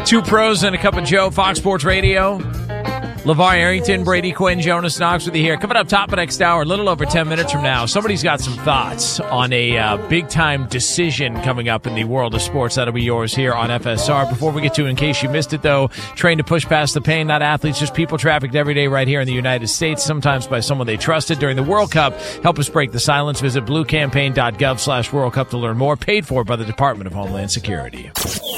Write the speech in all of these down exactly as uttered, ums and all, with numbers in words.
Two pros and a cup of Joe, Fox Sports Radio. LeVar Arrington, Brady Quinn, Jonas Knox with you here. Coming up top of next hour, a little over ten minutes from now, somebody's got some thoughts on a uh, big-time decision coming up in the world of sports. That'll be yours here on F S R. Before we get to, in case you missed it, though, trained to push past the pain, not athletes, just people trafficked every day right here in the United States, sometimes by someone they trusted during the World Cup. Help us break the silence. Visit bluecampaign.gov slash World Cup to learn more. Paid for by the Department of Homeland Security.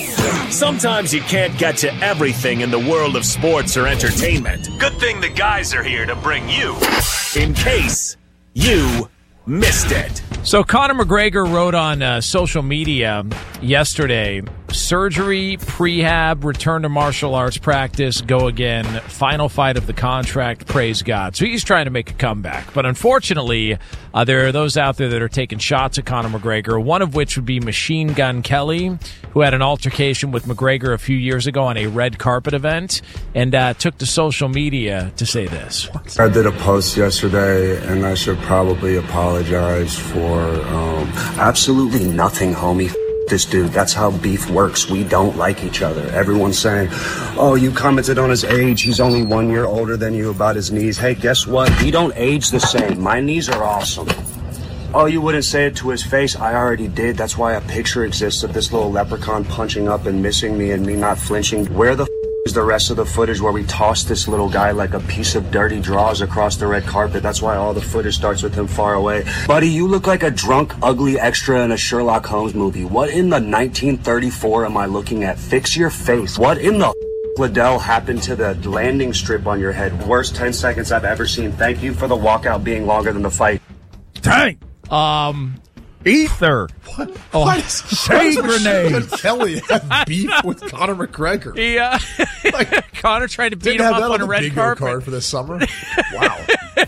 Sometimes you can't get to everything in the world of sports or entertainment. Good thing the guys are here to bring you, in case you missed it. So Conor McGregor wrote on uh, social media yesterday, surgery, prehab, return to martial arts practice, go again, final fight of the contract, praise God. So he's trying to make a comeback. But unfortunately, uh, there are those out there that are taking shots at Conor McGregor, one of which would be Machine Gun Kelly, who had an altercation with McGregor a few years ago on a red carpet event, and uh, took to social media to say this. I did a post yesterday, and I should probably apologize for um, absolutely nothing, homie. This dude, that's how beef works. We don't like each other. Everyone's saying, oh, you commented on his age. He's only one year older than you, about his knees. Hey, guess what? We don't age the same. My knees are awesome. Oh, you wouldn't say it to his face? I already did. That's why a picture exists of this little leprechaun punching up and missing me and me not flinching. Where the f- is the rest of the footage where we toss this little guy like a piece of dirty drawers across the red carpet? That's why all the footage starts with him far away. Buddy, you look like a drunk, ugly extra in a Sherlock Holmes movie. What in the nineteen thirty-four am I looking at? Fix your face. What in the f- Liddell happened to the landing strip on your head? Worst ten seconds I've ever seen. Thank you for the walkout being longer than the fight. Tank! Um, Ether. What? Oh, Why does, shade why does grenade. Machine Gun Kelly have beef with Conor McGregor? he, uh, Like, Conor tried to beat Didn't him have up that on a the red bingo carpet. card for this summer. Wow.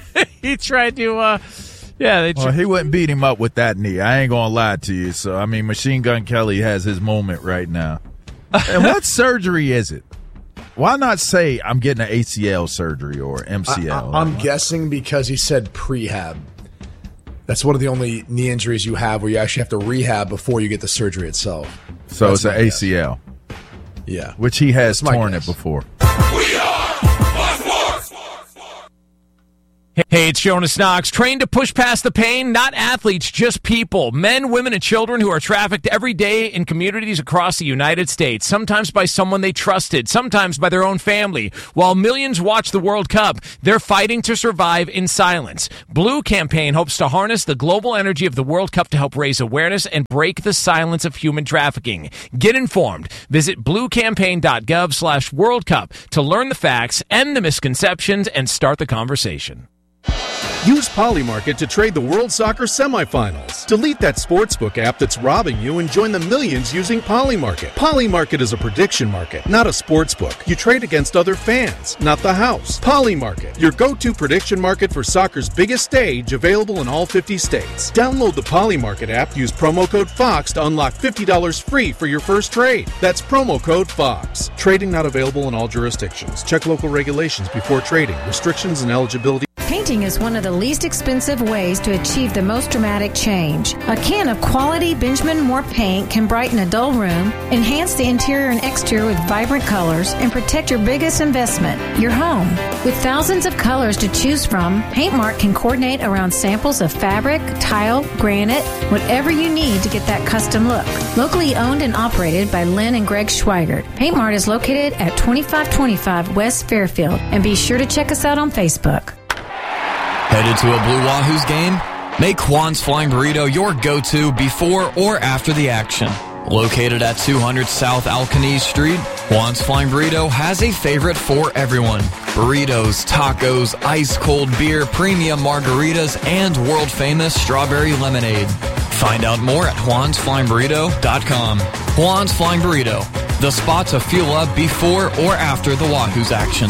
He tried to, uh, yeah, they. Well, Tried. he wouldn't beat him up with that knee. I ain't gonna lie to you. So I mean, Machine Gun Kelly has his moment right now. And what surgery is it? Why not say I'm getting an A C L surgery or M C L? I, I, I'm guessing because he said prehab. That's one of the only knee injuries you have where you actually have to rehab before you get the surgery itself. So That's it's an my A guess. C L. Yeah. Which he has That's my torn guess. it before. We are Fox Sports. Hey, it's Jonas Knox. Trained to push past the pain, not athletes, just people. Men, women, and children who are trafficked every day in communities across the United States, sometimes by someone they trusted, sometimes by their own family. While millions watch the World Cup, they're fighting to survive in silence. Blue Campaign hopes to harness the global energy of the World Cup to help raise awareness and break the silence of human trafficking. Get informed. Visit bluecampaign.gov slash World Cup to learn the facts, end the misconceptions, and start the conversation. Use Polymarket to trade the World Soccer semifinals. Delete that sportsbook app that's robbing you and join the millions using Polymarket. Polymarket is a prediction market, not a sportsbook. You trade against other fans, not the house. Polymarket, your go-to prediction market for soccer's biggest stage, available in all fifty states. Download the Polymarket app, use promo code FOX to unlock fifty dollars free for your first trade. That's promo code FOX. Trading not available in all jurisdictions. Check local regulations before trading. Restrictions and eligibility. Painting is one of the least expensive ways to achieve the most dramatic change. A can of quality Benjamin Moore paint can brighten a dull room, enhance the interior and exterior with vibrant colors, and protect your biggest investment, your home. With thousands of colors to choose from, PaintMart can coordinate around samples of fabric, tile, granite, whatever you need to get that custom look. Locally owned and operated by Lynn and Greg Schweigert, PaintMart is located at twenty-five twenty-five West Fairfield, and be sure to check us out on Facebook. Headed to a Blue Wahoos game? Make Juan's Flying Burrito your go-to before or after the action. Located at two hundred South Alcanese Street, Juan's Flying Burrito has a favorite for everyone. Burritos, tacos, ice-cold beer, premium margaritas, and world-famous strawberry lemonade. Find out more at juans flying burrito dot com. Juan's Flying Burrito, the spot to fuel up before or after the Wahoos action.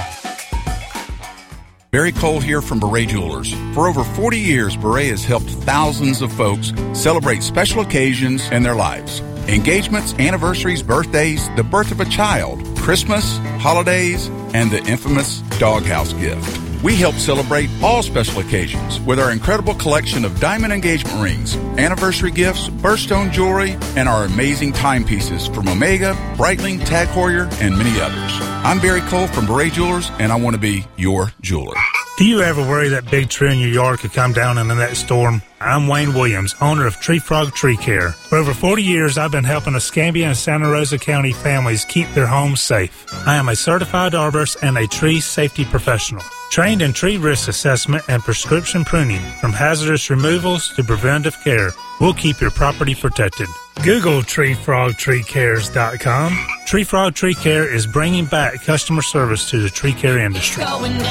Barry Cole here from Beret Jewelers. For over forty years, Beret has helped thousands of folks celebrate special occasions in their lives. Engagements, anniversaries, birthdays, the birth of a child, Christmas, holidays, and the infamous doghouse gift. We help celebrate all special occasions with our incredible collection of diamond engagement rings, anniversary gifts, birthstone jewelry, and our amazing timepieces from Omega, Breitling, Tag Heuer, and many others. I'm Barry Cole from Beret Jewelers, and I want to be your jeweler. Do you ever worry that big tree in your yard could come down in the next storm? I'm Wayne Williams, owner of Tree Frog Tree Care. For over forty years, I've been helping Escambia and Santa Rosa County families keep their homes safe. I am a certified arborist and a tree safety professional, trained in tree risk assessment and prescription pruning, from hazardous removals to preventive care. We'll keep your property protected. Google tree frog tree cares dot com. Tree Frog Tree Care is bringing back customer service to the tree care industry.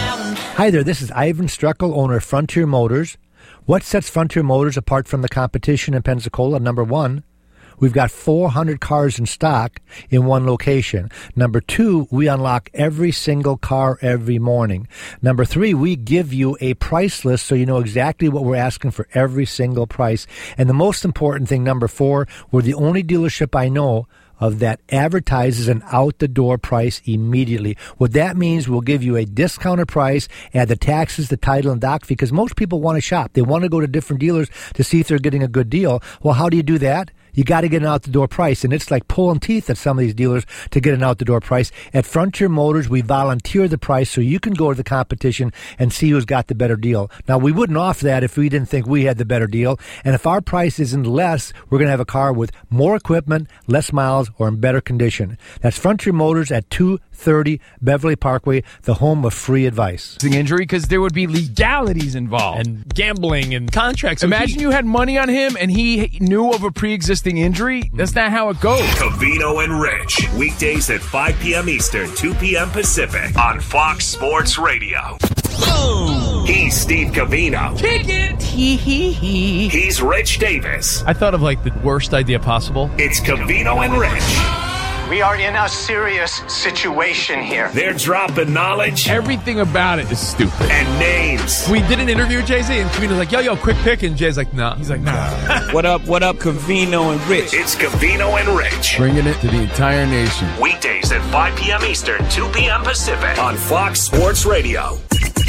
Hi there, this is Ivan Struckel, owner of Frontier Motors. What sets Frontier Motors apart from the competition in Pensacola? Number one, we've got four hundred cars in stock in one location. Number two, we unlock every single car every morning. Number three, we give you a price list so you know exactly what we're asking for every single price. And the most important thing, number four, we're the only dealership I know of that advertises an out-the-door price immediately. What that means, we'll give you a discounted price, add the taxes, the title, and doc fee, because most people want to shop. They want to go to different dealers to see if they're getting a good deal. Well, how do you do that? You got to get an out-the-door price, and it's like pulling teeth at some of these dealers to get an out-the-door price. At Frontier Motors, we volunteer the price so you can go to the competition and see who's got the better deal. Now, we wouldn't offer that if we didn't think we had the better deal, and if our price isn't less, we're going to have a car with more equipment, less miles, or in better condition. That's Frontier Motors at two thirty Beverly Parkway, the home of free advice. Injury, because there would be legalities involved and gambling and contracts. Imagine you had money on him and he knew of a pre-existing injury. That's not how it goes. Covino and Rich, weekdays at five p.m. Eastern, two p.m. Pacific on Fox Sports Radio. Oh. He's Steve Covino. Kick it. Hee hee hee. He's Rich Davis. I thought of like the worst idea possible. It's Covino and Rich. We are in a serious situation here. They're dropping knowledge. Everything about it is stupid. And names. We did an interview with Jay-Z, and Covino's like, yo, yo, quick pick. And Jay's like, nah. He's like, nah. What up, what up, Covino and Rich? It's Covino and Rich. Bringing it to the entire nation. Weekdays at five p.m. Eastern, two p.m. Pacific on Fox Sports Radio.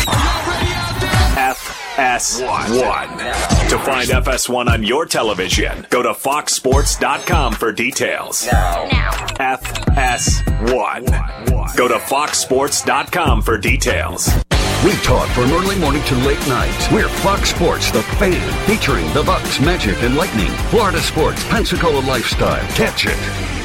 F S one. To find F S one on your television, go to fox sports dot com for details. Now. Now. F S one. Go to fox sports dot com for details. We talk from early morning to late night. We're Fox Sports, the fan, featuring the Bucks, Magic, and Lightning. Florida sports, Pensacola lifestyle. Catch it.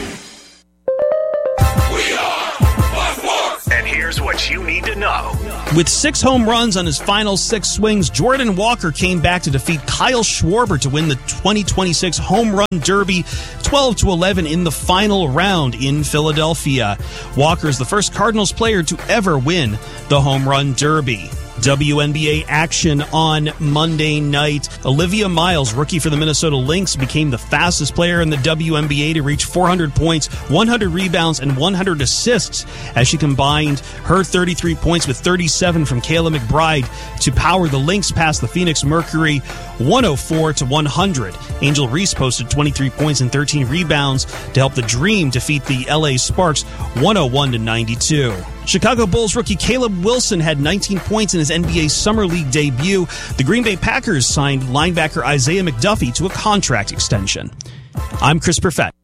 We are Fox Sports. And here's what you need to know. With six home runs on his final six swings, Jordan Walker came back to defeat Kyle Schwarber to win the twenty twenty-six Home Run Derby twelve to eleven in the final round in Philadelphia. Walker is the first Cardinals player to ever win the Home Run Derby. W N B A action on Monday night. Olivia Miles, rookie for the Minnesota Lynx, became the fastest player in the W N B A to reach four hundred points, one hundred rebounds, and one hundred assists as she combined her thirty-three points with thirty-seven from Kayla McBride to power the Lynx past the Phoenix Mercury one oh four to one hundred. Angel Reese posted twenty-three points and thirteen rebounds to help the Dream defeat the L A Sparks one oh one to ninety-two. Chicago Bulls rookie Caleb Wilson had nineteen points in his N B A Summer League debut. The Green Bay Packers signed linebacker Isaiah McDuffie to a contract extension. I'm Chris Perfett.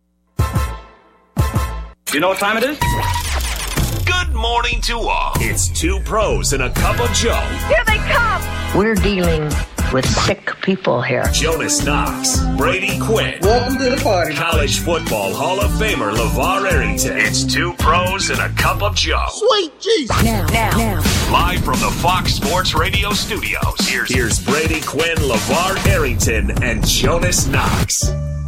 You know what time it is? Good morning to all. It's two pros and a cup of Joe. Here they come. We're dealing with sick people here. Jonas Knox, Brady Quinn. Welcome to the party. College football Hall of Famer LeVar Arrington. It's two pros and a cup of Joe. Sweet Jesus. Now, now, now. Live from the Fox Sports Radio studios. Here's, here's Brady Quinn, LeVar Arrington, and Jonas Knox.